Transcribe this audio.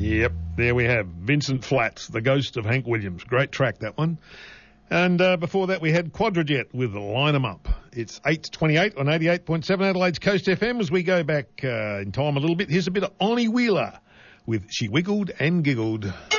Yep, there we have Vincent Flats, the ghost of Hank Williams. Great track, that one. And before that, we had Quadrajet with Line 'em Up. It's 8:28 on 88.7 Adelaide's Coast FM. As we go back in time a little bit, here's a bit of Ollie Wheeler with She Wiggled and Giggled.